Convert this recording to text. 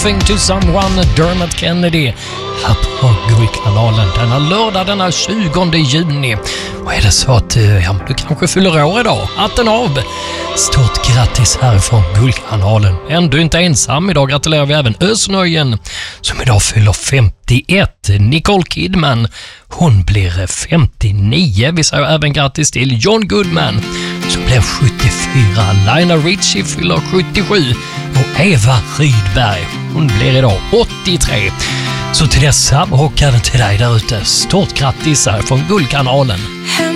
Something to Someone, Dermot Kennedy, här på Guldkanalen denna lördag, denna 20 juni. Och är det så att du kanske fyller år idag, hatten av. Stort grattis härifrån Guldkanalen. Ändå inte ensam, idag gratulerar vi även Ösnöjen som idag fyller 51. Nicole Kidman, hon blir 59. Vi säger även grattis till John Goodman som blev 74. Lionel Richie fyller 77 och Eva Rydberg, hon blir idag 83. Så till dessa och till dig där ute, stort grattis här från Guldkanalen.